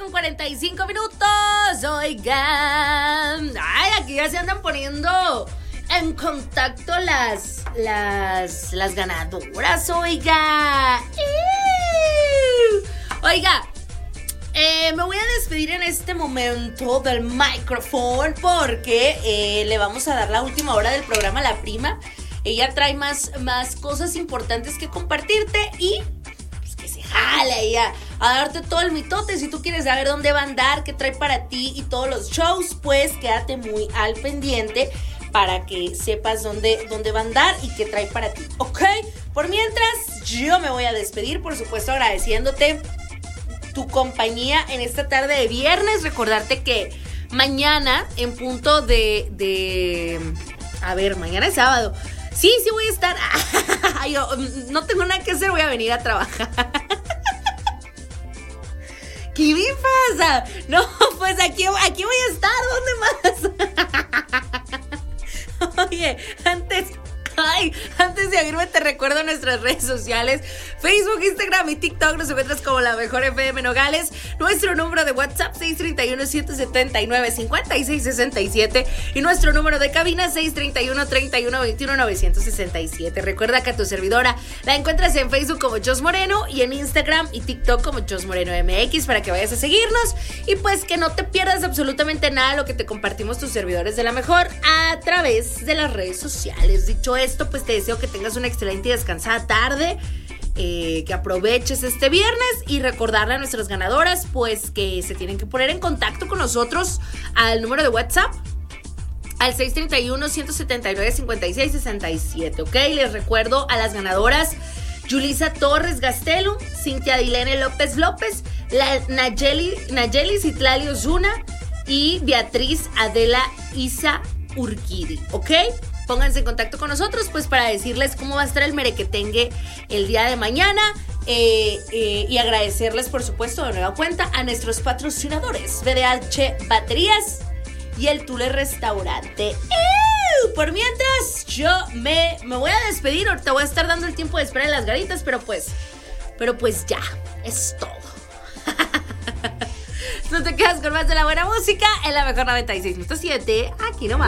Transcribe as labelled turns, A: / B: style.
A: 8:45. Oigan. Ay, aquí ya se andan poniendo en contacto las ganadoras, oiga. Oiga, me voy a despedir en este momento del micrófono porque le vamos a dar la última hora del programa a la prima. Ella trae más cosas importantes que compartirte y pues que se jale ahí a darte todo el mitote. Si tú quieres saber dónde va a andar, qué trae para ti y todos los shows, pues quédate muy al pendiente para que sepas dónde va a andar y qué trae para ti, ¿ok? Por mientras, yo me voy a despedir, por supuesto, agradeciéndote tu compañía en esta tarde de viernes. Recordarte que mañana, en punto mañana es sábado. Sí, voy a estar. Yo no tengo nada que hacer, voy a venir a trabajar. ¿Qué me pasa? No, pues aquí voy a estar. ¿Dónde más? Oye, antes de irme te recuerdo nuestras redes sociales: Facebook, Instagram y TikTok. Nos encuentras como La Mejor FM Nogales. Nuestro número de WhatsApp 631-779-5667 y nuestro número de cabina 631-3121-967. Recuerda que a tu servidora la encuentras en Facebook como Jos Moreno y en Instagram y TikTok como Jos Moreno MX para que vayas a seguirnos y pues que no te pierdas absolutamente nada de lo que te compartimos tus servidores de La Mejor a través de las redes sociales. Dicho esto, pues te deseo que tengas una excelente y descansada tarde, que aproveches este viernes y recordarle a nuestras ganadoras pues que se tienen que poner en contacto con nosotros al número de WhatsApp al 631-179-5667, ¿ok? Les recuerdo a las ganadoras: Yulisa Torres Gastelum, Cintia Dilene López, Nayeli Citlali Osuna y Beatriz Adela Isa Urquidi, ¿ok? Pónganse en contacto con nosotros pues para decirles cómo va a estar el merequetengue el día de mañana y agradecerles por supuesto de nueva cuenta a nuestros patrocinadores: BDH Baterías y el Tule Restaurante. Por mientras yo me voy a despedir. Ahorita voy a estar dando el tiempo de espera en las garitas, pero pues ya, es todo. No te quedas con más de la buena música en La Mejor 96.7, aquí nomás.